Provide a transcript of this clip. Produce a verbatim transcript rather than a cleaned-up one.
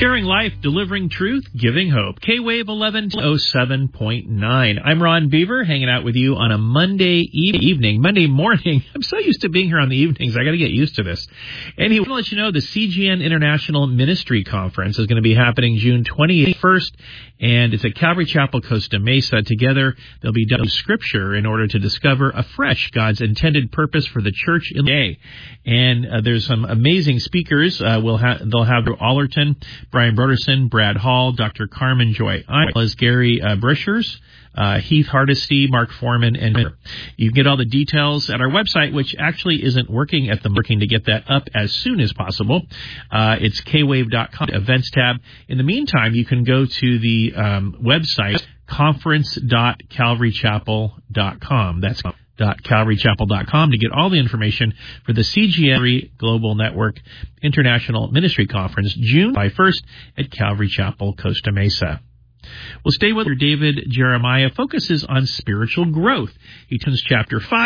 Sharing life, delivering truth, giving hope. K-Wave eleven oh seven point nine. I'm Ron Beaver, hanging out with you on a Monday e- evening, Monday morning. I'm so used to being here on the evenings. I got to get used to this. Anyway, I want to let you know the C G N International Ministry Conference is going to be happening June twenty-first, and it's at Calvary Chapel, Costa Mesa. Together, they'll be done with Scripture in order to discover afresh God's intended purpose for the church in the day. And uh, there's some amazing speakers. Uh, we'll have they'll have Allerton, Brian Broderson, Brad Hall, Doctor Carmen Joy, as well as Gary uh, Brishers, uh, Heath Hardesty, Mark Foreman, and more. You can get all the details at our website, which actually isn't working at the working to get that up as soon as possible. Uh, it's k wave dot com, events tab. In the meantime, you can go to the um, website, conference dot calvary chapel dot com. That's calvary chapel dot com to get all the information for the C G N Global Network International Ministry Conference, June twenty-first at Calvary Chapel, Costa Mesa. We'll stay with David Jeremiah, focuses on spiritual growth. He turns chapter five.